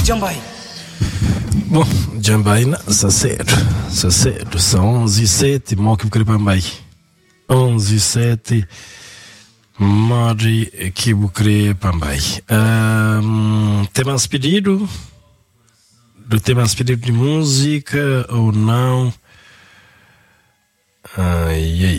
Jambai. Bom, Jambaina, está cedo, são 11h07, Moque Bucrepambai. 11h07, Mori Kibucrepambai. Temas pedido? Do temas pedido de música ou não? Ai, ai.